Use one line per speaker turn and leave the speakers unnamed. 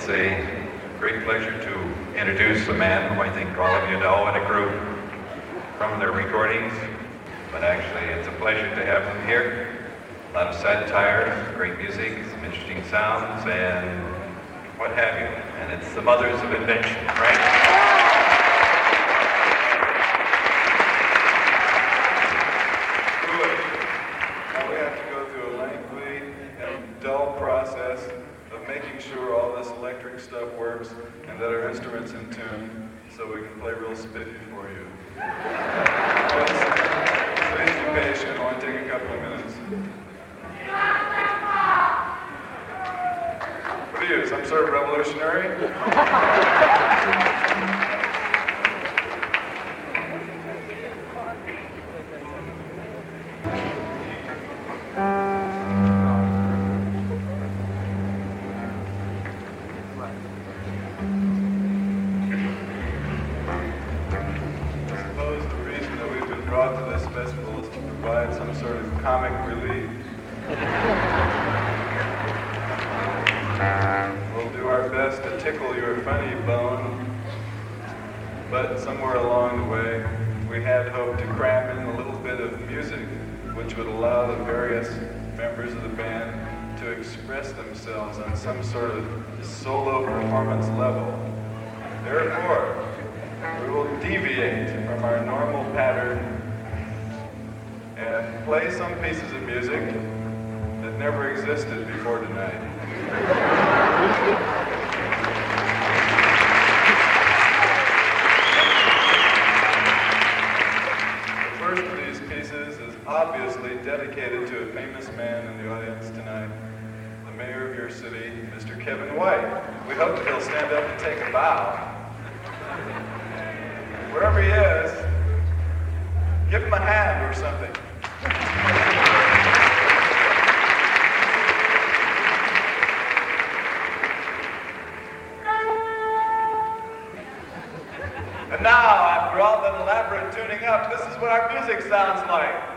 It's a great pleasure to introduce a man who I think all of you know and a group from their recordings, but actually it's a pleasure to have him here. A lot of satire, great music, some interesting sounds, and what have you. And it's the mothers of invention, right?
Now we have to go through a lengthy and dull process of making sure all this electric stuff works and that our instrument's in tune so we can play real spiffy for you. Please be patient, it'll only take a couple of minutes. What are you, some sort of revolutionary? Brought to this festival is to provide some sort of comic relief. We'll do our best to tickle your funny bone, but somewhere along the way, we had hoped to cram in a little bit of music, which would allow the various members of the band to express themselves on some sort of solo performance level. Therefore, we will deviate from our normal pattern and play some pieces of music that never existed before tonight. The first of these pieces is obviously dedicated to a famous man in the audience tonight, the mayor of your city, Mr. Kevin White. We hope that he'll stand up and take a bow. Wherever he is, give him a hand or something. And now, after all that elaborate tuning up, this is what our music sounds like.